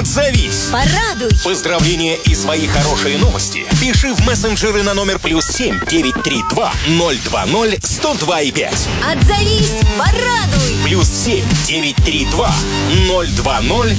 Отзовись. Порадуй. Поздравления и свои хорошие новости пиши в мессенджеры на номер +7 932 020 102,5. Отзовись. Порадуй. +7 932 020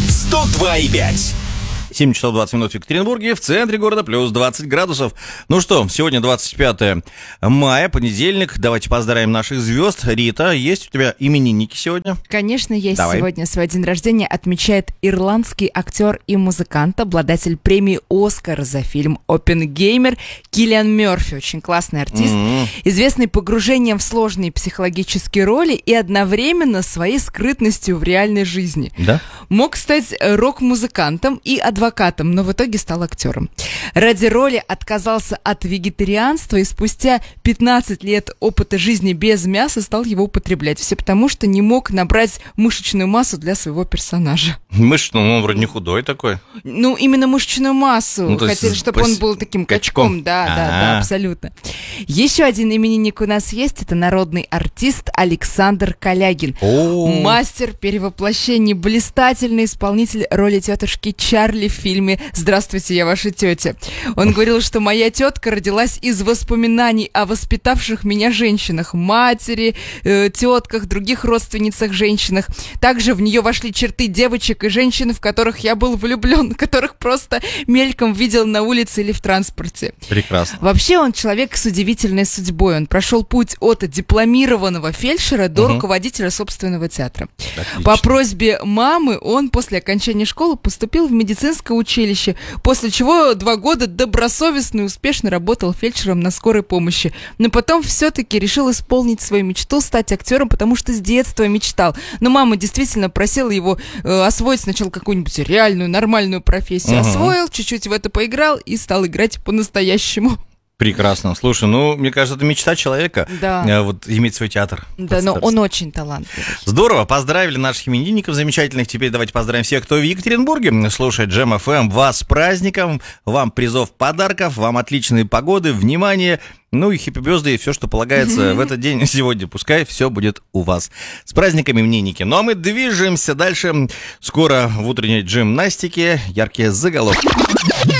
102,5. 7 часов 20 минут в Екатеринбурге, в центре города плюс 20 градусов. Ну что, сегодня 25 мая, понедельник. Давайте поздравим наших звезд. Рита, есть у тебя именинники сегодня? Конечно, есть. Давай. Сегодня свой день рождения отмечает ирландский актер и музыкант, обладатель премии «Оскар» за фильм «Оппенгеймер» Киллиан Мерфи. Очень классный артист, известный погружением в сложные психологические роли и одновременно своей скрытностью в реальной жизни. Да? Мог стать рок-музыкантом и адвокатом, но в итоге стал актером. Ради роли отказался от вегетарианства и спустя 15 лет опыта жизни без мяса стал его употреблять. Все потому, что не мог набрать мышечную массу для своего персонажа. Мышечный, он вроде не худой такой. Ну, именно мышечную массу. Ну, то есть хотели, чтобы он был таким качком. Да, абсолютно. Еще один именинник у нас есть. Это народный артист Александр Калягин. Мастер перевоплощений, блистательный исполнитель роли тетушки Чарли в фильме «Здравствуйте, я ваша тетя». Он говорил, что моя тетка родилась из воспоминаний о воспитавших меня женщинах, матери, тетках, других родственницах женщинах. Также в нее вошли черты девочек и женщин, в которых я был влюблен, которых просто мельком видел на улице или в транспорте. Прекрасно. Вообще он человек с удивительной судьбой. Он прошел путь от дипломированного фельдшера до руководителя собственного театра. Отлично. По просьбе мамы он после окончания школы поступил в медицинское училище, после чего 2 года добросовестно и успешно работал фельдшером на скорой помощи. Но потом все-таки решил исполнить свою мечту, стать актером, потому что с детства мечтал. Но мама действительно просила его освоить сначала какую-нибудь реальную, нормальную профессию. Освоил, чуть-чуть в это поиграл и стал играть по-настоящему. Прекрасно. Слушай, ну, мне кажется, это мечта человека. Да. Вот иметь свой театр. Да, но он очень талантливый. Здорово, поздравили наших именинников замечательных. Теперь давайте поздравим всех, кто в Екатеринбурге слушает Джем ФМ. Вас с праздником, вам призов, подарков, вам отличной погоды, внимания, ну и хэппи-бёрздэй, все, что полагается в этот день сегодня. Пускай все будет у вас. С праздниками, именинники. Ну а мы движемся дальше. Скоро в утренней джимнастике яркие заголовки.